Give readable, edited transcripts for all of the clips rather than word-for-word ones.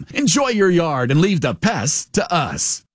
Farm. Enjoy your yard and leave the pests to us.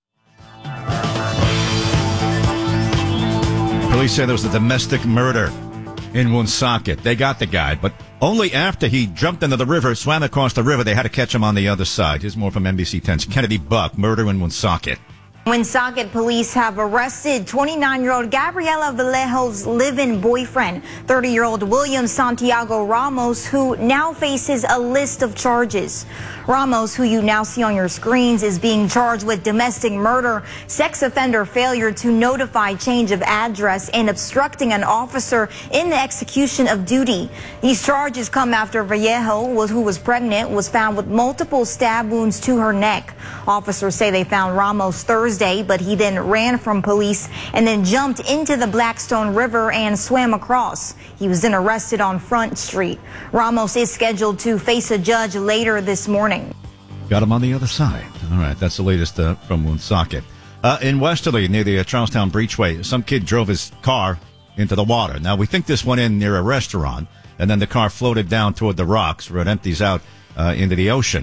Police say there was a domestic murder in Woonsocket. They got the guy, but only after he jumped into the river, swam across the river, they had to catch him on the other side. Here's more from NBC 10's Kennedy Buck. Murder in Woonsocket. Woonsocket police have arrested 29-year-old Gabriela Vallejo's live-in boyfriend, 30-year-old William Santiago Ramos, who now faces a list of charges. Ramos, who you now see on your screens, is being charged with domestic murder, sex offender failure to notify change of address, and obstructing an officer in the execution of duty. These charges come after Vallejo, who was pregnant, was found with multiple stab wounds to her neck. Officers say they found Ramos Thursday, but he then ran from police and then jumped into the Blackstone River and swam across. He was then arrested on Front Street. Ramos is scheduled to face a judge later this morning. Got him on the other side. All right, that's the latest from Woonsocket. In Westerly, near the Charlestown Breachway, some kid drove his car into the water. Now, we think this went in near a restaurant, and then the car floated down toward the rocks where it empties out into the ocean.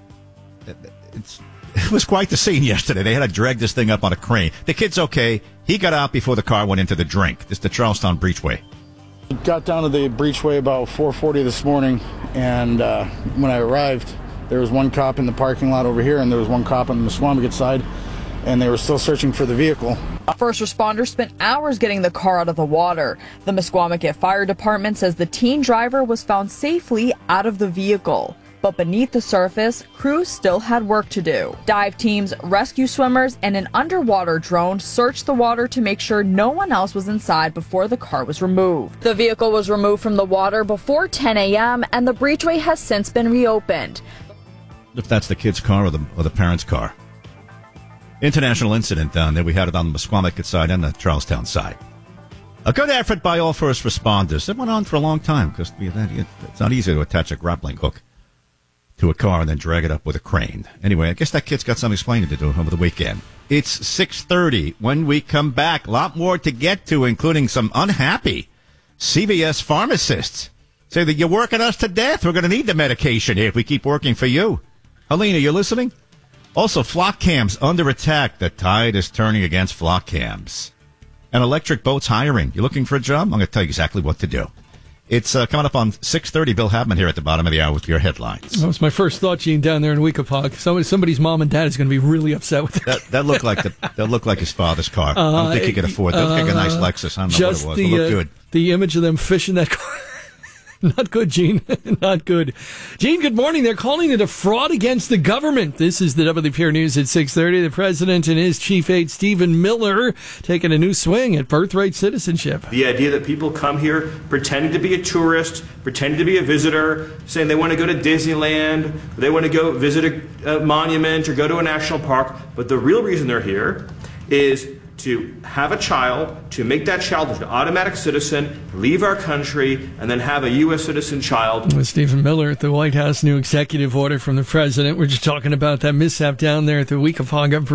It was quite the scene yesterday. They had to drag this thing up on a crane. The kid's okay. He got out before the car went into the drink. This is the Charlestown Breachway. Got down to the breachway about 4:40 this morning, and when I arrived, there was one cop in the parking lot over here, and there was one cop on the Mesquamaket side, and they were still searching for the vehicle. First responders spent hours getting the car out of the water. The Mesquamaket Fire Department says the teen driver was found safely out of the vehicle. But beneath the surface, crews still had work to do. Dive teams, rescue swimmers, and an underwater drone searched the water to make sure no one else was inside before the car was removed. The vehicle was removed from the water before 10 a.m., and the breachway has since been reopened. If that's the kid's car or the parent's car. International incident down there. We had it on the Mesquamaket side and the Charlestown side. A good effort by all first responders. It went on for a long time because it's not easy to attach a grappling hook to a car and then drag it up with a crane. Anyway, I guess that kid's got some explaining to do over the weekend. It's 6:30. When we come back, a lot more to get to, including some unhappy CVS pharmacists. Say that you're working us to death. We're going to need the medication here if we keep working for you. Helena, you listening? Also, flock cams under attack. The tide is turning against flock cams. And electric boats hiring. You looking for a job? I'm going to tell you exactly what to do. It's coming up on 6:30. Bill Habman here at the bottom of the hour with your headlines. That was my first thought, Gene, down there in Weekapaug. Somebody's mom and dad is going to be really upset with that. That looked like his father's car. I don't think he could afford that. Looked like a nice Lexus. I don't know what it was. It looked good. The image of them fishing that car. Not good, Gene. Not good. Gene, good morning. They're calling it a fraud against the government. This is the WPR News at 6:30. The president and his chief aide, Stephen Miller, taking a new swing at birthright citizenship. The idea that people come here pretending to be a tourist, pretending to be a visitor, saying they want to go to Disneyland, or they want to go visit a monument or go to a national park, but the real reason they're here is to have a child, to make that child an automatic citizen, leave our country, and then have a U.S. citizen child. With Stephen Miller at the White House, new executive order from the president. We're just talking about that mishap down there at the Weekapaug